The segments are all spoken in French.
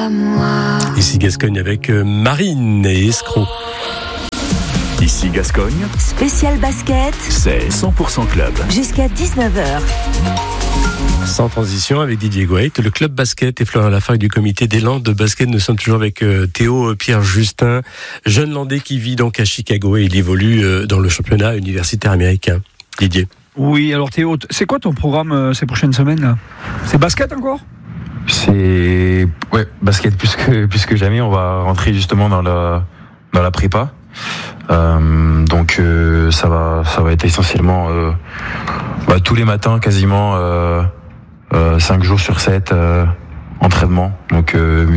à moi. Ici Gascogne avec Marine et Escroc. Ici Gascogne, Spécial basket, c'est 100% club. jusqu'à 19h. Sans transition avec Didier Gouet, le club basket et Florian Lafargue du comité des Landes de basket. Nous sommes toujours avec Théo Pierre-Justin, jeune Landais qui vit donc à Chicago et il évolue dans le championnat universitaire américain. Didier. Oui, alors Théo, c'est quoi ton programme ces prochaines semaines là ? C'est basket encore ? C'est basket plus que jamais. On va rentrer justement dans la prépa. Donc ça va être essentiellement tous les matins quasiment 5 jours sur 7 entraînement. Donc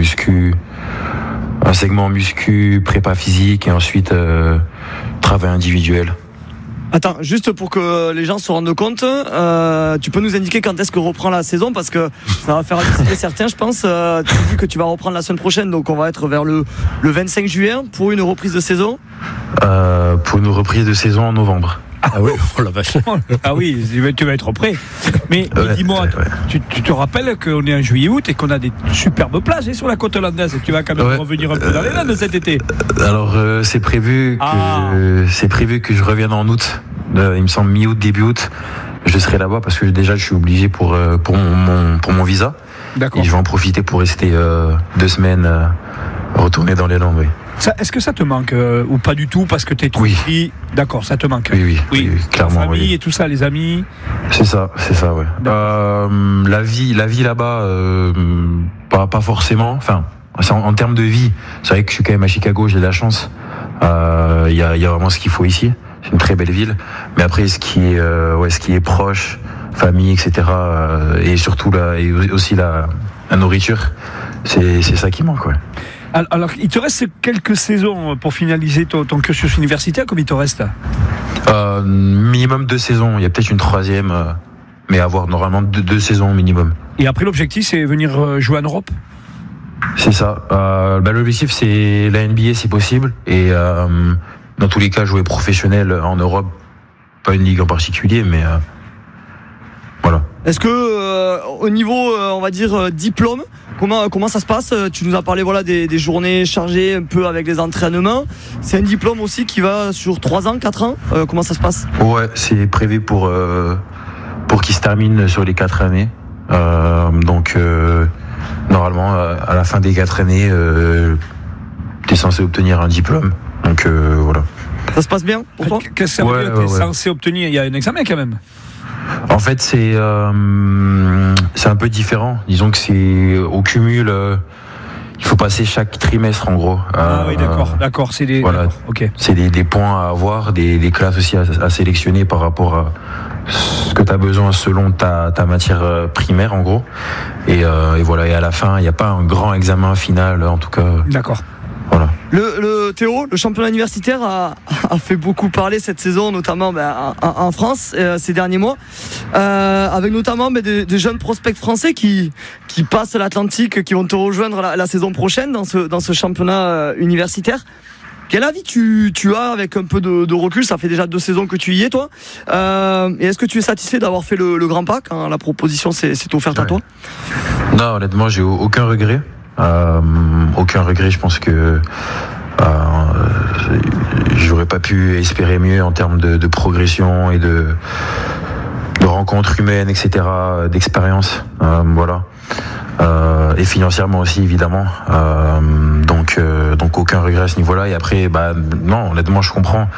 un segment muscu, prépa physique et ensuite travail individuel. Attends, juste pour que les gens se rendent compte, tu peux nous indiquer quand est-ce que reprend la saison, parce que ça va faire halluciner certains, je pense. Tu dis que tu vas reprendre la semaine prochaine, donc on va être vers le 25 juillet pour une reprise de saison. Pour une reprise de saison en novembre. Ah oui, oh la vache. Ah oui, tu vas être prêt. Mais dis-moi, tu te rappelles qu'on est en juillet-août et qu'on a des superbes plages sur la côte hollandaise et tu vas quand même revenir un peu dans les Landes cet été. Alors c'est prévu que je revienne en août. Il me semble mi-août, début août. Je serai là-bas parce que déjà je suis obligé pour mon visa. D'accord. Et je vais en profiter pour rester 2 semaines retourner dans les Landes. Oui. Est-ce que ça te manque ou pas du tout parce que t'es trop pris ? D'accord, ça te manque. Oui, clairement. La famille et tout ça, les amis. C'est ça, ouais. La vie là-bas, pas forcément. Enfin, en termes de vie, c'est vrai que je suis quand même à Chicago, j'ai de la chance. Il y a vraiment ce qu'il faut ici. C'est une très belle ville. Mais après, ce qui est proche, famille, etc. Et surtout la nourriture, c'est ça qui manque, ouais. Alors, il te reste quelques saisons pour finaliser ton cursus universitaire, comme il te reste ? Minimum 2 saisons. Il y a peut-être une 3e, mais avoir normalement 2 saisons minimum. Et après, l'objectif, c'est venir jouer en Europe ? C'est ça. L'objectif, c'est la NBA, si possible. Et dans tous les cas, jouer professionnel en Europe. Pas une ligue en particulier, mais voilà. Est-ce que au niveau, on va dire, diplôme, comment ça se passe ? Tu nous as parlé des journées chargées un peu avec les entraînements. C'est un diplôme aussi qui va sur 3 ans, 4 ans. Comment ça se passe ? Ouais, c'est prévu pour qu'il se termine sur les 4 années. Donc normalement, à la fin des 4 années, tu es censé obtenir un diplôme. Donc voilà. Ça se passe bien pour toi ? Qu'est-ce que ça veut dire ? Tu es censé obtenir ? Il y a un examen quand même. En fait, c'est un peu différent. Disons que c'est au cumul. Il faut passer chaque trimestre en gros. Oui, d'accord. C'est des. Voilà. Ok. C'est des points à avoir, des classes aussi à sélectionner par rapport à ce que tu as besoin selon ta matière primaire en gros. Et voilà. Et à la fin, il n'y a pas un grand examen final en tout cas. D'accord. Voilà. Le Théo, le championnat universitaire a fait beaucoup parler cette saison, notamment en France ces derniers mois, avec notamment des jeunes prospects français qui passent l'Atlantique, qui vont te rejoindre la saison prochaine dans ce championnat universitaire. Quel avis tu as avec un peu de recul ? Ça fait déjà 2 saisons que tu y es, toi. Et est-ce que tu es satisfait d'avoir fait le grand pas quand la proposition s'est offerte à toi ? Non, honnêtement, j'ai aucun regret. Je pense que j'aurais pas pu espérer mieux en termes de progression et de rencontres humaines, etc., d'expérience, voilà. Et financièrement aussi évidemment. Donc aucun regret à ce niveau-là. Et après, non, honnêtement, je comprends.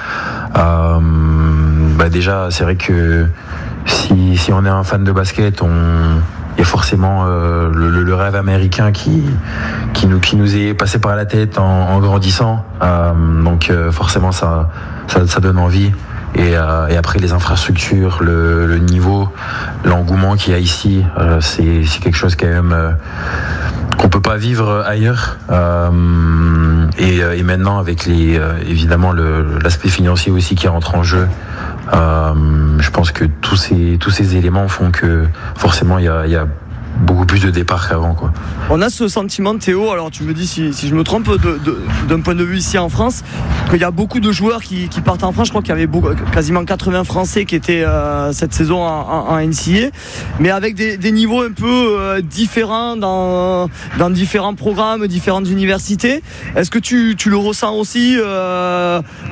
Déjà, c'est vrai que si on est un fan de basket, il y a forcément le rêve américain qui nous est passé par la tête en grandissant. Donc forcément ça donne envie. Et après les infrastructures, le niveau, l'engouement qu'il y a ici, c'est quelque chose quand même qu'on peut pas vivre ailleurs. Et maintenant avec évidemment l'aspect financier aussi qui rentre en jeu. Je pense que tous ces éléments font que forcément il y a beaucoup plus de départs qu'avant, quoi. On a ce sentiment, Théo, alors tu me dis si je me trompe, d'un point de vue ici en France, qu'il y a beaucoup de joueurs qui partent en France. Je crois qu'il y avait quasiment 80 Français qui étaient cette saison en NCAA, mais avec des niveaux un peu différents dans différents programmes, différentes universités. Est-ce que tu le ressens aussi